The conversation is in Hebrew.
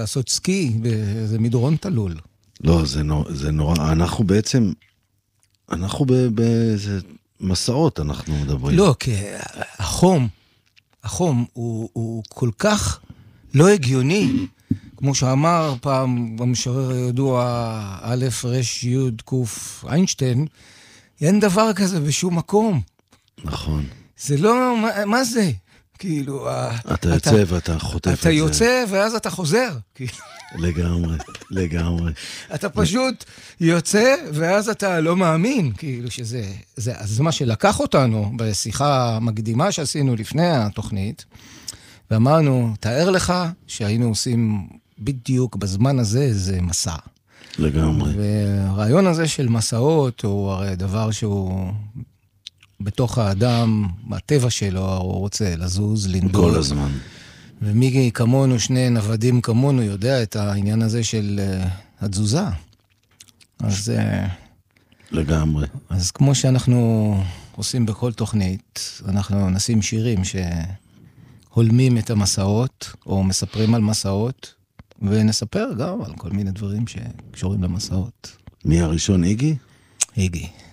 לעשות סקי, זה מדרון תלול. לא, זה נורא, אנחנו באיזה מסעות אנחנו מדברים. לא, כי החום הוא כל כך לא הגיוני, כמו שאמר פעם במשורר הידוע א' ר' י' ק' איינשטיין, אין דבר כזה בשום מקום. נכון. זה לא, מה זה? כאילו, אתה יוצא ואתה חוטף את זה. אתה יוצא ואז אתה חוזר. לגמרי. אתה פשוט יוצא ואז אתה לא מאמין, כאילו שזה, אז זה מה שלקח אותנו בשיחה המקדימה שעשינו לפני התוכנית, ואמרנו, תאר לך שהיינו עושים בדיוק בזמן הזה, זה מסע. לגמרי. והרעיון הזה של מסעות הוא הרי דבר שהוא בתוך האדם, הטבע שלו, הוא רוצה לזוז, לנדוד. כל הזמן. ומי כמונו, שני נוודים כמונו, יודע את העניין הזה של התזוזה. אז לגמרי. אז כמו שאנחנו עושים בכל תוכנית, אנחנו נשים שירים שהולמים את המסעות, או מספרים על מסעות, ונספר גם על כל מיני דברים שקשורים למסעות. מי הראשון, איגי? איגי.